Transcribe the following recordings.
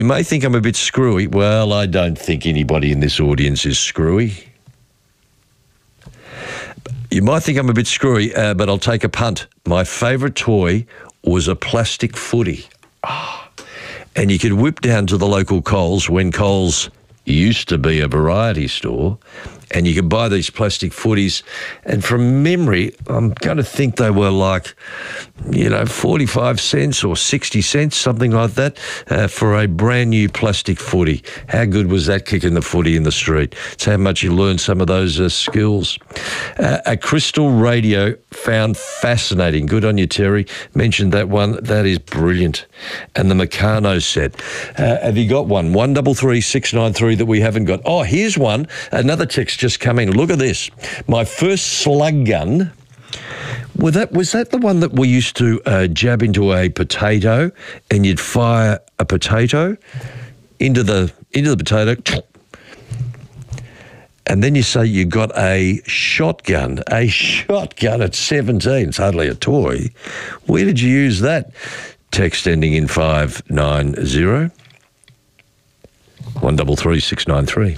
You may think I'm a bit screwy. Well, I don't think anybody in this audience is screwy. You might think I'm a bit screwy, but I'll take a punt. My favourite toy was a plastic footy. And you could whip down to the local Coles when Coles used to be a variety store, and you could buy these plastic footies. And from memory, I'm going to think they were like, 45 cents or 60 cents, something like that, for a brand new plastic footy. How good was that, kicking the footy in the street? It's how much you learn some of those skills. A crystal radio found fascinating. Good on you, Terry. Mentioned that one. That is brilliant. And the Meccano set. Have you got one? 133 693 that we haven't got. Oh, here's one. Another text just come in. Look at this. My first slug gun. Was that the one that we used to jab into a potato, and you'd fire a potato into the potato, and then you say you got a shotgun at 17. It's hardly a toy. Where did you use that? Text ending in 590. 133 693.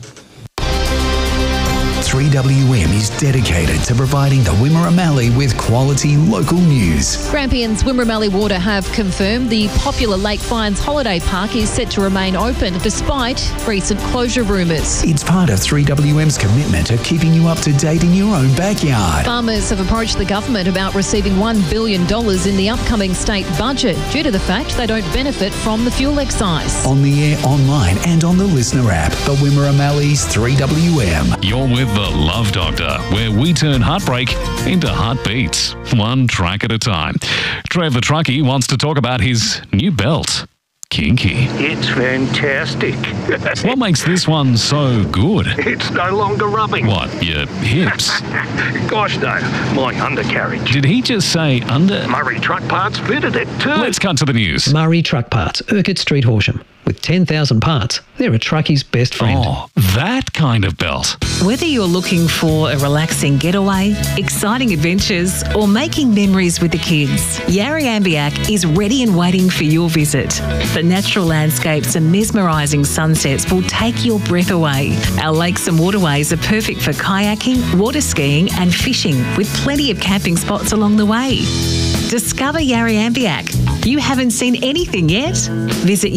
3WM is dedicated to providing the Wimmera Mallee with quality local news. Grampians Wimmera Mallee Water have confirmed the popular Lake Fynes Holiday Park is set to remain open despite recent closure rumours. It's part of 3WM's commitment to keeping you up to date in your own backyard. Farmers have approached the government about receiving $1 billion in the upcoming state budget due to the fact they don't benefit from the fuel excise. On the air, online and on the listener app, the Wimmera Malley's 3WM. You're with the Love Doctor, where we turn heartbreak into heartbeats, one track at a time. Trev the Truckie wants to talk about his new belt. Kinky. It's fantastic. What makes this one so good? It's no longer rubbing. What, your hips? Gosh, no. My undercarriage. Did he just say under? Murray Truck Parts fitted it too. Let's cut to the news. Murray Truck Parts, Urquhart Street, Horsham. With 10,000 parts, they're a truckie's best friend. Oh, that kind of belt. Whether you're looking for a relaxing getaway, exciting adventures, or making memories with the kids, Yarra Ambiac is ready and waiting for your visit. The natural landscapes and mesmerising sunsets will take your breath away. Our lakes and waterways are perfect for kayaking, water skiing and fishing, with plenty of camping spots along the way. Discover Yarra Ambiac. You haven't seen anything yet? Visit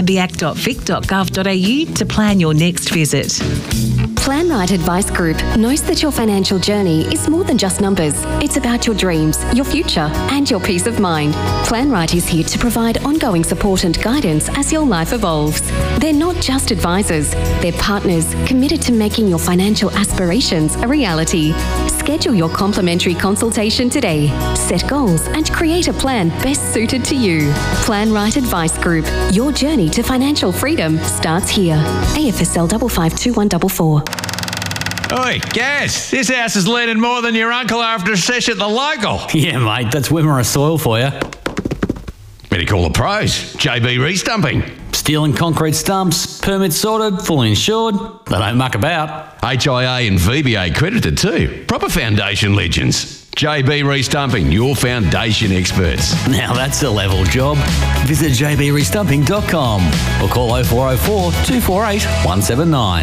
yarraambiac.vic.gov.au to plan your next visit. Planright Advice Group knows that your financial journey is more than just numbers. It's about your dreams, your future, and your peace of mind. Planright is here to provide ongoing support and guidance as your life evolves. They're not just advisors, they're partners committed to making your financial aspirations a reality. Schedule your complimentary consultation today. Set goals and create a plan best suited to you. Planright Advice Group. Your journey to financial freedom starts here. AFSL 552144. Oi, Gaz, this house is leaning more than your uncle after a sesh at the local. Yeah, mate, that's Wimmera soil for you. Better call the pros. JB Restumping. Steel and concrete stumps, permits sorted, fully insured. They don't muck about. HIA and VBA credited too. Proper foundation legends. JB Restumping, your foundation experts. Now that's a level job. Visit jbrestumping.com or call 0404 248 179.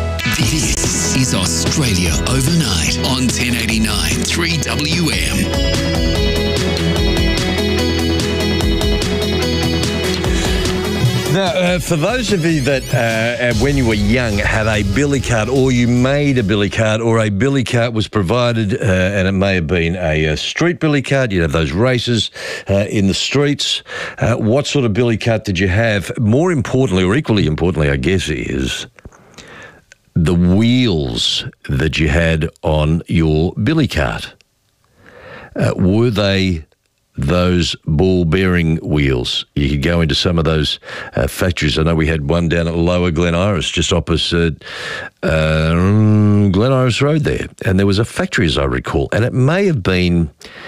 This is Australia Overnight on 1089 3WM. Now, for those of you that, when you were young, had a billy cart, or you made a billy cart, or a billy cart was provided, and it may have been a street billy cart, you'd have those races in the streets. What sort of billy cart did you have? More importantly, or equally importantly, I guess, is the wheels that you had on your billy cart. Were they those ball-bearing wheels? You could go into some of those factories. I know we had one down at Lower Glen Iris, just opposite Glen Iris Road there, and there was a factory, as I recall, and it may have been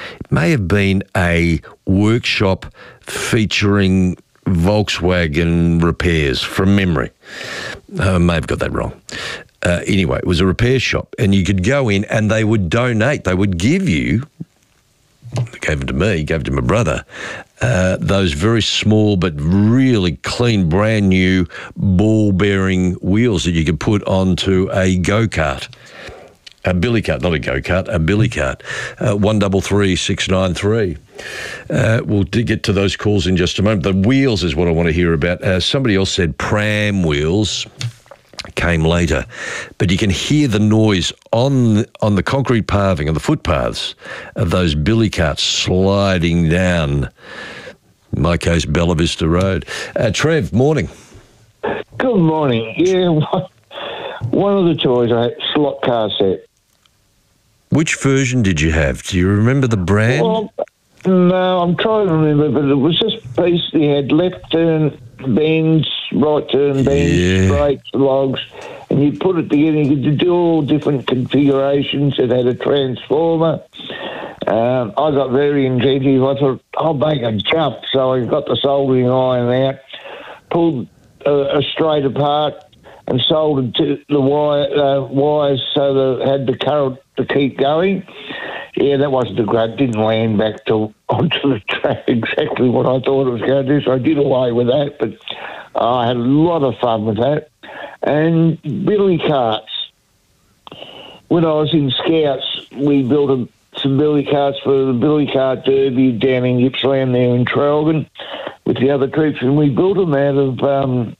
a workshop featuring Volkswagen repairs from memory. I may have got that wrong. Anyway, it was a repair shop, and you could go in and they would donate. They would give you, they gave them to me, gave it to my brother, those very small but really clean, brand new ball-bearing wheels that you could put onto a go-kart. A billy cart, not a go-kart, a billy cart. 133 693. We'll get to those calls in just a moment. The wheels is what I want to hear about. Somebody else said pram wheels came later, but you can hear the noise on the concrete paving, on the footpaths of those billy carts sliding down, in my case, Bella Vista Road. Trev, morning. Good morning. Yeah, one of the toys I had, slot car set. Which version did you have? Do you remember the brand? Well, no, I'm trying to remember, but it was just a piece that had left turn bends, right turn bends, brakes, logs, and you put it together. You could do all different configurations. It had a transformer. I got very inventive. I thought, I'll make a jump. So I got the soldering iron out, pulled a straight apart, and soldered to the wires so that it had the current to keep going. Yeah, that wasn't a great. Didn't land back onto the track exactly what I thought it was going to do, so I did away with that. But I had a lot of fun with that. And billy carts. When I was in Scouts, we built some billy carts for the Billy Cart Derby down in Gippsland there in Traralgon with the other troops, and we built them out of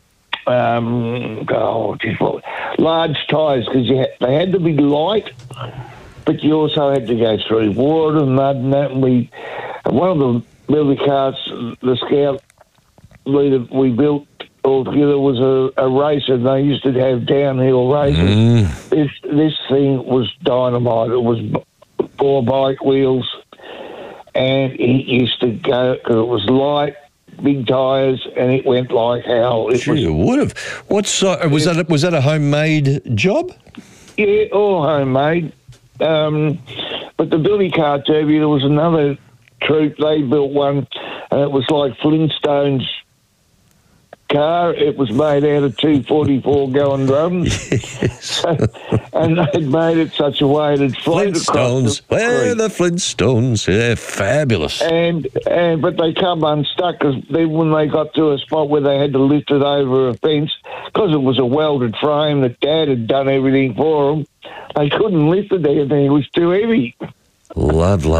large tyres because they had to be light, but you also had to go through water and mud and that. And one of the billy carts, the Scout leader we built all together was a racer, and they used to have downhill races. This thing was dynamite. It was 4 bike wheels, and it used to go because it was light, big tyres, and it went like hell. It would have. Was that a homemade job? Yeah, all homemade. But the Billy Cart Derby, there was another troop. They built one, and it was like Flintstones car. It was made out of 244-gallon drums. Yes. And they'd made it such a way it'd float across the Where the Flintstones? Yeah, fabulous. But they come unstuck because when they got to a spot where they had to lift it over a fence, because it was a welded frame that Dad had done everything for them, they couldn't lift it there. It was too heavy. Love